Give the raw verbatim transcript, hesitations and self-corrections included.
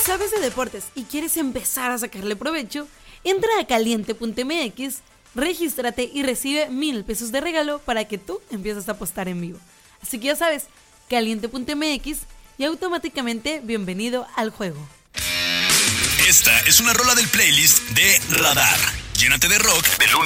sabes de deportes y quieres empezar a sacarle provecho, entra a caliente punto m x, regístrate y recibe mil pesos de regalo para que tú empieces a apostar en vivo. Así que ya sabes, caliente punto m x y automáticamente bienvenido al juego. Esta es una rola del playlist de Radar. Llénate de rock de lunes